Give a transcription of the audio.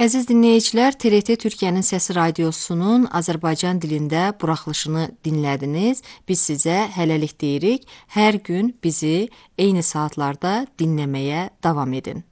Əziz dinləyicilər, TRT Türkiyənin Səsi Radiosunun Azərbaycan dilində buraxılışını dinlədiniz. Biz sizə hələlik deyirik. Hər gün bizi eyni saatlarda dinləməyə davam edin.